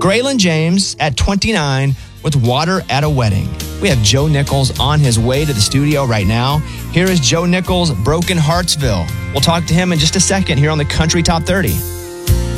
Braylon James at 29 with Water at a Wedding. We have Joe Nichols on his way to the studio right now. Here is Joe Nichols, Broken Heartsville. We'll talk to him in just a second here on the Country Top 30.